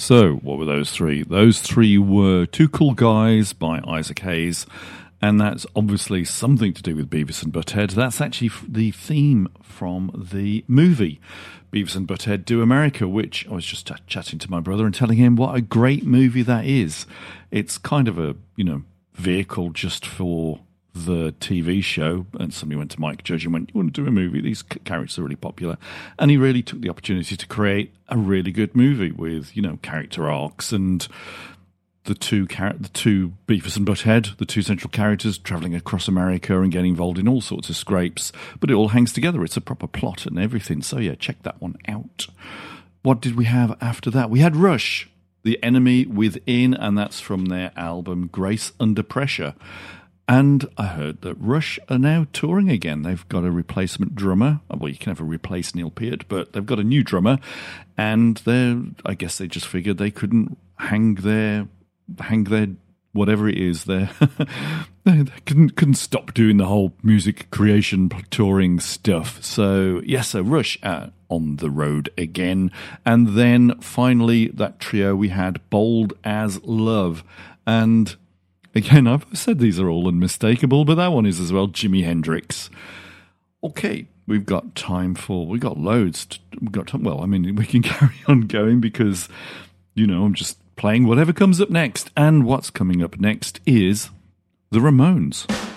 So, what were those three? Those three were Two Cool Guys by Isaac Hayes, and that's obviously something to do with Beavis and Butthead. That's actually the theme from the movie Beavis and Butthead Do America, which I was just chatting to my brother and telling him what a great movie that is. It's kind of a, vehicle just for the TV show, and somebody went to Mike Judge and went, "You want to do a movie? These characters are really popular." And he really took the opportunity to create a really good movie with, character arcs and the two Beavis and Butthead, the two central characters travelling across America and getting involved in all sorts of scrapes, but it all hangs together. It's a proper plot and everything. So yeah, check that one out. What did we have after that? We had Rush, The Enemy Within, and that's from their album Grace Under Pressure. And I heard that Rush are now touring again. They've got a replacement drummer. Well, you can have a replace Neil Peart, but they've got a new drummer. And I guess they just figured they couldn't hang their whatever it is there. They couldn't stop doing the whole music creation touring stuff. So Rush on the road again. And then finally that trio we had, Bold as Love. And again, I've said these are all unmistakable, but that one is as well, Jimi Hendrix. Okay, we've got loads. We can carry on going because, I'm just playing whatever comes up next. And what's coming up next is the Ramones.